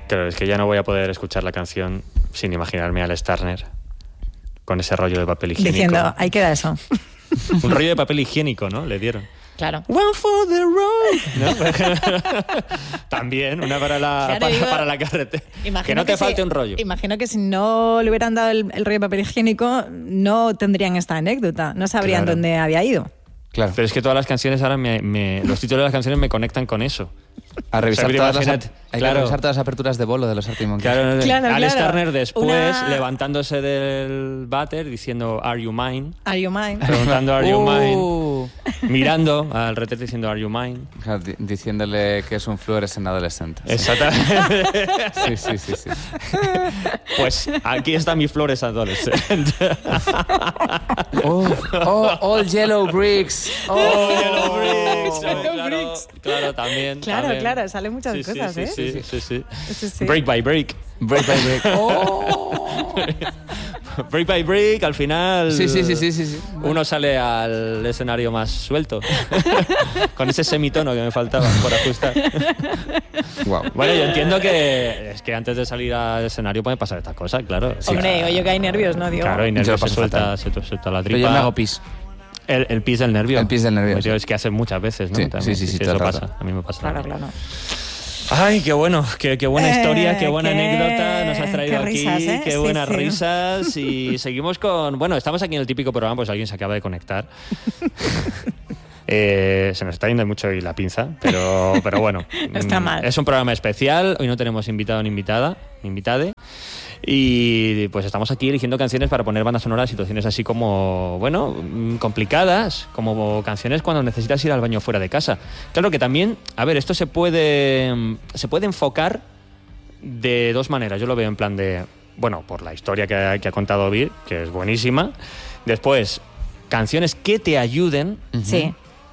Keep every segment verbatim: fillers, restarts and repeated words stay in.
Claro, es que ya no voy a poder escuchar la canción sin imaginarme a Alex Turner con ese rollo de papel higiénico. Diciendo, ahí queda eso. Un rollo de papel higiénico, ¿no? Le dieron. Claro. One for the road. ¿No? También, una para la, Claro, para, digo, para la carretera. Que no te que falte si, un rollo. Imagino que si no le hubieran dado el, el rollo de papel higiénico, no tendrían esta anécdota. No sabrían Claro. dónde había ido. Claro. Pero es que todas las canciones ahora, me, me, los títulos de las canciones me conectan con eso. A revisar, O sea, todas las, imagínate, hay claro. que revisar todas las aperturas de bolo de los Arctic Monkeys. Claro, Claro, Alex claro. Turner después, Una- levantándose del váter, diciendo, ¿Are you mine? Are you mine? Preguntando, ¿Are you mine? Uh. Mirando al retrato diciendo, ¿Are you mine? Claro, di- diciéndole que es un fluorescent adolescente. Sí. Exactamente. Sí, sí, sí, sí. Pues aquí está mi flores adolescente. Oh, oh, all yellow bricks. Oh, Oh, Yellow Bricks. Yellow claro, Bricks. claro, también. Claro, también. claro, salen muchas Sí, sí, cosas, sí, ¿eh? Sí, sí, sí, sí. Sí, sí. Break by break. break by break. Oh. Break by break, al final. Sí, sí, sí, sí, sí, sí. Uno sale al escenario más suelto. Con ese semitono que me faltaba por ajustar. Wow. Bueno, yo entiendo que es que antes de salir al escenario pueden pasar estas cosas, claro. Sí, Hombre, claro. oye, que hay nervios, ¿no? Digo, Claro, y Yo nervios lo se paso suelta, fatal. se te suelta la Pero tripa. yo me hago pis. El, el pis del nervio. El pis del nervio, Tío, sí. es que hace muchas veces, ¿no? Sí, También, sí, sí, sí, todo eso el rato. pasa. A mí me pasa. Claro, claro. Ay, qué bueno, qué, qué buena Eh, historia, qué buena qué- anécdota nos has traído qué aquí, risas, ¿eh? qué Sí, buenas sí. risas. Y seguimos con... Bueno, estamos aquí en el típico programa, pues alguien se acaba de conectar. Eh, se nos está yendo mucho hoy la pinza, pero, pero bueno. No está mm, mal. Es un programa especial, hoy no tenemos invitado ni invitada, ni invitade. Y pues estamos aquí eligiendo canciones para poner bandas sonoras a situaciones así como, bueno, mm, complicadas, como canciones cuando necesitas ir al baño fuera de casa. Claro que también, a ver, esto se puede, mm, se puede enfocar de dos maneras. Yo lo veo en plan de, bueno, por la historia que ha, que ha contado Vir, que es buenísima. Después, canciones que te ayuden Sí.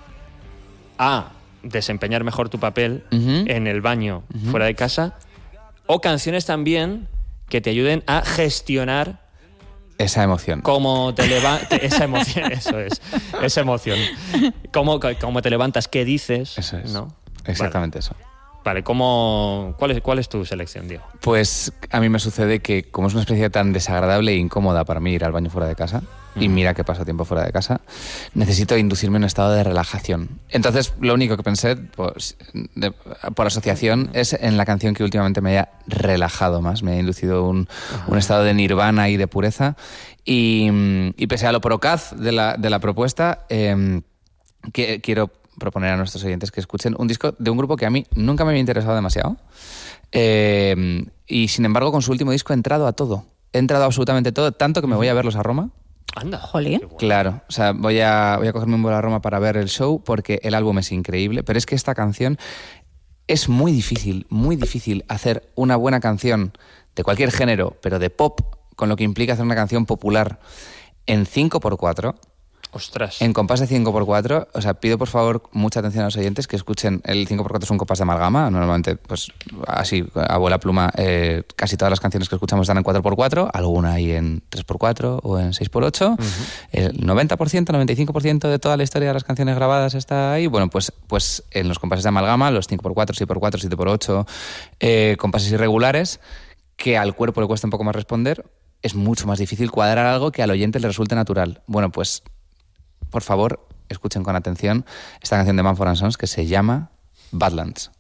a desempeñar mejor tu papel Ujú. en el baño fuera de casa. O canciones también que te ayuden a gestionar Esa emoción. cómo te levantas. Esa emoción, eso es. Esa emoción. Cómo, cómo te levantas, qué dices. Eso es. ¿No? Exactamente eso. Vale, ¿cómo, cuál, es, ¿cuál es tu selección, Diego? Pues a mí me sucede que como es una experiencia tan desagradable e incómoda para mí ir al baño fuera de casa, y mira que paso tiempo fuera de casa, necesito inducirme en un estado de relajación. Entonces, lo único que pensé, pues, de- por asociación, es en la canción que últimamente me haya relajado más, me ha inducido un, un estado de nirvana y de pureza. Y, y pese a lo procaz de la, de la propuesta, eh, que, quiero proponer a nuestros oyentes que escuchen un disco de un grupo que a mí nunca me había interesado demasiado. Eh, y sin embargo, con su último disco he entrado a todo. He entrado a absolutamente todo, tanto que me voy a verlos a Roma. Anda. Jolín. Qué bueno. Claro, o sea, voy a, voy a cogerme un vuelo a Roma para ver el show porque el álbum es increíble, pero es que esta canción es muy difícil, muy difícil hacer una buena canción de cualquier género, pero de pop, con lo que implica hacer una canción popular en cinco por cuatro. Ostras. En compás de cinco por cuatro, o sea, pido por favor mucha atención a los oyentes que escuchen. El cinco por cuatro es un compás de amalgama. Normalmente, pues así, a vuela pluma, eh, casi todas las canciones que escuchamos están en cuatro por cuatro, alguna hay en tres por cuatro o en seis por ocho. Uh-huh. El noventa por ciento, noventa y cinco por ciento de toda la historia de las canciones grabadas está ahí. Bueno, pues, pues en los compases de amalgama, los cinco por cuatro, seis por cuatro, siete por ocho, eh, compases irregulares, que al cuerpo le cuesta un poco más responder, es mucho más difícil cuadrar algo que al oyente le resulte natural. Bueno, pues por favor, escuchen con atención esta canción de Mumford and Sons que se llama Badlands.